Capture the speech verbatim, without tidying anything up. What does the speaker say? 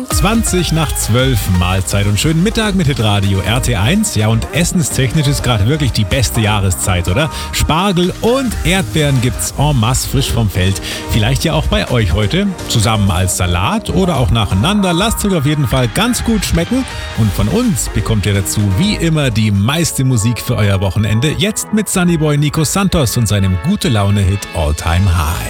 zwanzig nach zwölf Mahlzeit und schönen Mittag mit Hitradio R T eins. Ja, und essenstechnisch ist gerade wirklich die beste Jahreszeit, oder? Spargel und Erdbeeren gibt's en masse frisch vom Feld. Vielleicht ja auch bei euch heute. Zusammen als Salat oder auch nacheinander. Lasst euch auf jeden Fall ganz gut schmecken. Und von uns bekommt ihr dazu wie immer die meiste Musik für euer Wochenende. Jetzt mit Sunnyboy Nico Santos und seinem Gute-Laune-Hit All Time High.